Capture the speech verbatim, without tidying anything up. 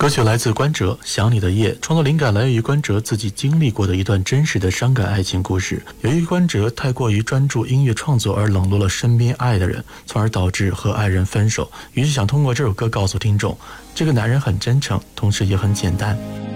歌曲来自关喆《想你的夜》，创作灵感来源于关喆自己经历过的一段真实的伤感爱情故事。由于关喆太过于专注音乐创作而冷落了身边爱的人，从而导致和爱人分手，于是想通过这首歌告诉听众，这个男人很真诚，同时也很简单。